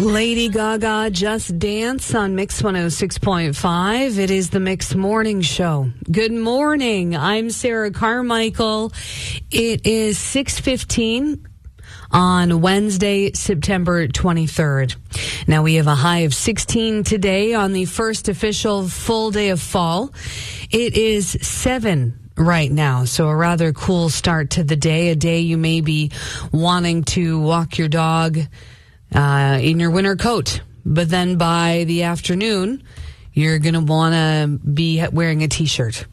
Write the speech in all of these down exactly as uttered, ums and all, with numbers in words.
Lady Gaga, Just Dance on Mix one oh six point five. It is the Mix Morning Show. Good morning. I'm Sarah Carmichael. It is six fifteen on Wednesday, September twenty-third. Now we have a high of sixteen today on the first official full day of fall. It is seven right now, so a rather cool start to the day, a day you may be wanting to walk your dog uh, in your winter coat. But then by the afternoon, you're going to want to be wearing a t-shirt.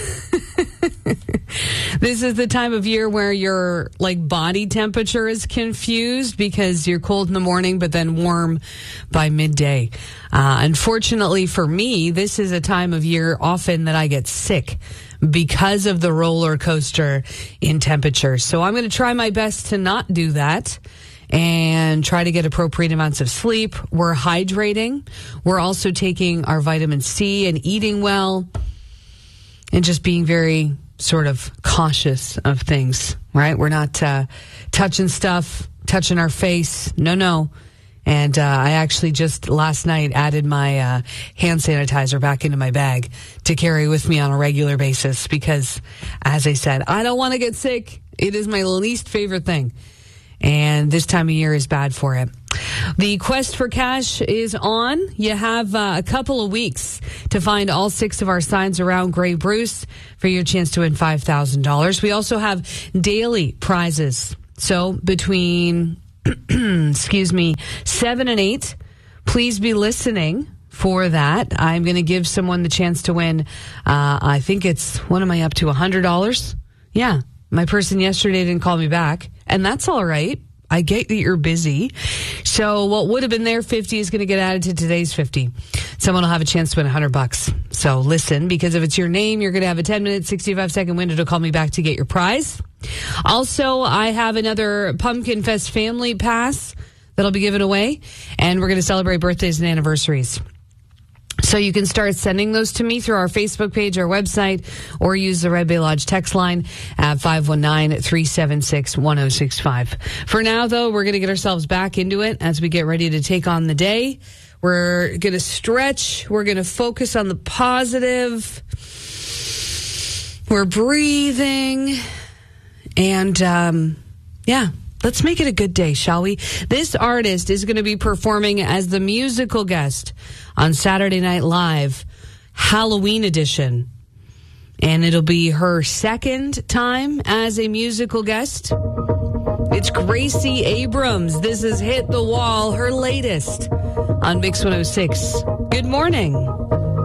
This is the time of year where your like body temperature is confused because you're cold in the morning but then warm by midday. Uh, unfortunately for me, this is a time of year often that I get sick because of the roller coaster in temperature. So I'm going to try my best to not do that and try to get appropriate amounts of sleep. We're hydrating. We're also taking our vitamin C and eating well and just being very sort of cautious of things, right? We're not uh, touching stuff, touching our face. No, no. And uh, I actually just last night added my uh, hand sanitizer back into my bag to carry with me on a regular basis because, as I said, I don't want to get sick. It is my least favorite thing. And this time of year is bad for it. The quest for cash is on. You have uh, a couple of weeks to find all six of our signs around Grey Bruce for your chance to win five thousand dollars. We also have daily prizes. So between, excuse me, seven and eight, please be listening for that. I'm going to give someone the chance to win. Uh, I think it's, what am I up to, one hundred dollars? Yeah. My person yesterday didn't call me back, and that's all right. I get that you're busy. So what would have been their fifty is going to get added to today's fifty. Someone will have a chance to win one hundred bucks. So listen, because if it's your name, you're going to have a ten minute, sixty-five second window to call me back to get your prize. Also, I have another Pumpkin Fest family pass that'll be given away, and we're going to celebrate birthdays and anniversaries. So you can start sending those to me through our Facebook page, our website, or use the Red Bay Lodge text line at five one nine, three seven six, one oh six five. For now, though, we're going to get ourselves back into it as we get ready to take on the day. We're going to stretch. We're going to focus on the positive. We're breathing. And, um, yeah. Let's make it a good day, shall we? This artist is going to be performing as the musical guest on Saturday Night Live, Halloween edition. And it'll be her second time as a musical guest. It's Gracie Abrams. This is Hit the Wall, her latest on Mix one oh six. Good morning.